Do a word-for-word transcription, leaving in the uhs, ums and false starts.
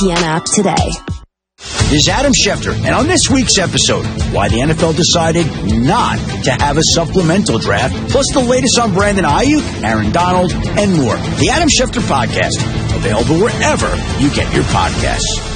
app today. This is Adam Schefter, and on this week's episode, why the N F L decided not to have a supplemental draft, plus the latest on Brandon Ayuk, Aaron Donald, and more. The Adam Schefter Podcast, available wherever you get your podcasts.